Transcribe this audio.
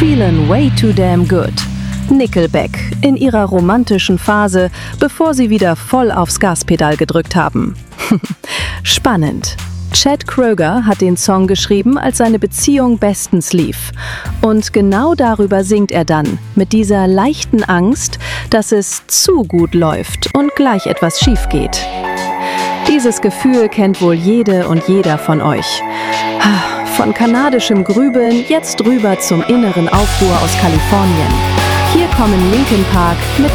Feelin' Way Too Damn Good. Nickelback in ihrer romantischen Phase, bevor sie wieder voll aufs Gaspedal gedrückt haben. Spannend. Chad Kroeger hat den Song geschrieben, als seine Beziehung bestens lief. Und genau darüber singt er dann, mit dieser leichten Angst, dass es zu gut läuft und gleich etwas schief geht. Dieses Gefühl kennt wohl jede und jeder von euch. Von kanadischem Grübeln jetzt rüber zum inneren Aufruhr aus Kalifornien. Hier kommen Linkin Park mit